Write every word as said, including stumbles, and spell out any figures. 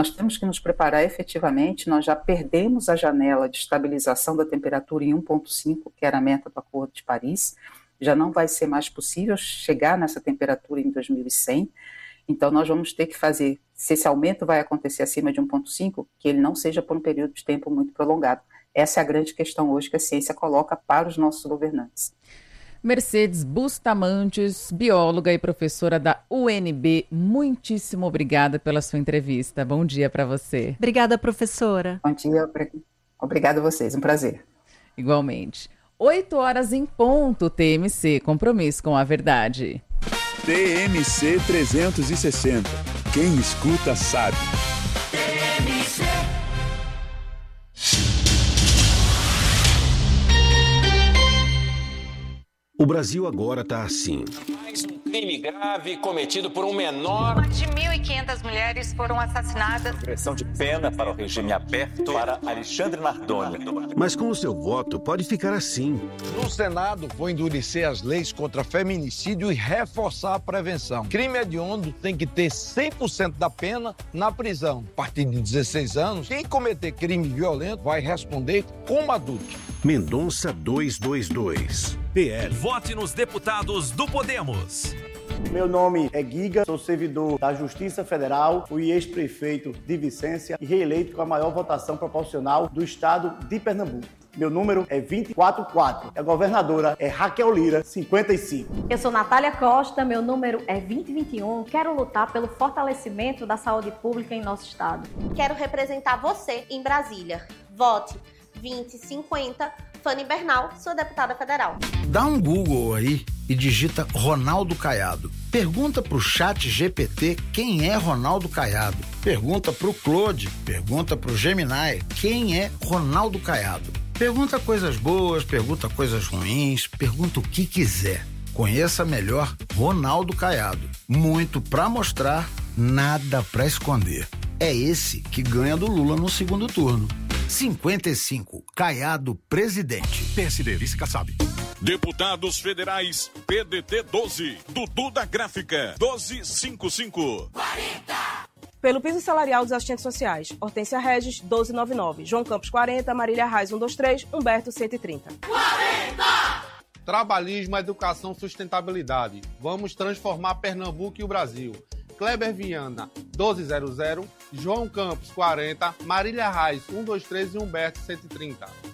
Nós temos que nos preparar efetivamente, nós já perdemos a janela de estabilização da temperatura em um ponto cinco, que era a meta do Acordo de Paris, já não vai ser mais possível chegar nessa temperatura em dois mil e cem, então nós vamos ter que fazer, se esse aumento vai acontecer acima de um ponto cinco, que ele não seja por um período de tempo muito prolongado. Essa é a grande questão hoje que a ciência coloca para os nossos governantes. Mercedes Bustamantes, bióloga e professora da U N B, muitíssimo obrigada pela sua entrevista. Bom dia para você. Obrigada, professora. Bom dia, obrigada a vocês, um prazer. Igualmente. Oito horas em ponto, T M C, compromisso com a verdade. T M C trezentos e sessenta, quem escuta sabe. T M C. O Brasil agora tá assim. Mais um crime grave cometido por um menor. Mais de mil e quinhentas mulheres foram assassinadas. Pressão de pena para o regime aberto para Alexandre Nardoni. Mas com o seu voto pode ficar assim. No Senado, vou endurecer as leis contra feminicídio e reforçar a prevenção. Crime hediondo tem que ter cem por cento da pena na prisão. A partir de dezesseis anos, quem cometer crime violento vai responder como adulto. Mendonça duzentos e vinte e dois. P L. Vote nos deputados do Podemos. Meu nome é Giga, sou servidor da Justiça Federal, fui ex-prefeito de Vicência e reeleito com a maior votação proporcional do estado de Pernambuco. Meu número é vinte e quatro quatro. A governadora é Raquel Lira, cinquenta e cinco. Eu sou Natália Costa, meu número é vinte e vinte e um. Quero lutar pelo fortalecimento da saúde pública em nosso estado. Quero representar você em Brasília. Vote vinte e cinquenta. Fanny Bernal, sou deputada federal. Dá um Google aí e digita Ronaldo Caiado. Pergunta pro chat G P T quem é Ronaldo Caiado. Pergunta pro Claude, pergunta pro Gemini quem é Ronaldo Caiado. Pergunta coisas boas, pergunta coisas ruins, pergunta o que quiser. Conheça melhor Ronaldo Caiado. Muito pra mostrar, nada pra esconder. É esse que ganha do Lula no segundo turno. cinquenta e cinco, Caiado presidente. P S D, Vice Kassab. Deputados Federais, P D T doze, Dudu da Gráfica, doze cinquenta e cinco. quarenta. Pelo piso salarial dos assistentes sociais, Hortência Regis, doze noventa e nove, João Campos, quarenta, Marília Reis, cento e vinte e três, Humberto, cento e trinta. quarenta! Trabalhismo, educação, sustentabilidade. Vamos transformar Pernambuco e o Brasil. Kleber Viana, doze zero zero, João Campos, quarenta, Marília Reis, cento e vinte e três e Humberto, cento e trinta.